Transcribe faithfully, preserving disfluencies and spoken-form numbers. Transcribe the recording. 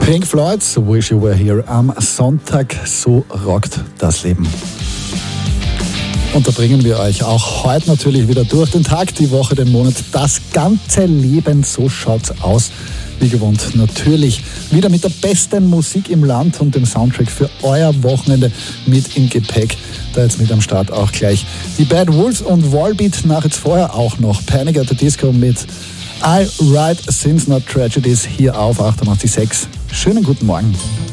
Pink Floyd's Wish You Were Here am Sonntag. So rockt das Leben. Und da bringen wir euch auch heute natürlich wieder durch den Tag, die Woche, den Monat, das ganze Leben. So schaut's aus. Wie gewohnt natürlich wieder mit der besten Musik im Land und dem Soundtrack für euer Wochenende mit im Gepäck. Da jetzt mit am Start auch gleich die Bad Wolves und Wallbeat. Nach jetzt vorher auch noch Panic at the Disco mit I Write Sins Not Tragedies hier auf achtundachtzig Komma sechs. Schönen guten Morgen.